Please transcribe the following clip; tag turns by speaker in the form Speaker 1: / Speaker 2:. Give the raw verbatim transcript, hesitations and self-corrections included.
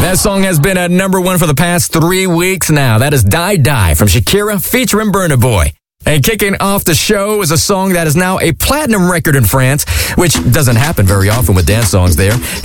Speaker 1: That song has been at number one for the past three weeks now. That is Die Die from Shakira featuring Burna Boy. And kicking off the show is a song that is now a platinum record in France, which doesn't happen very often with dance songs there.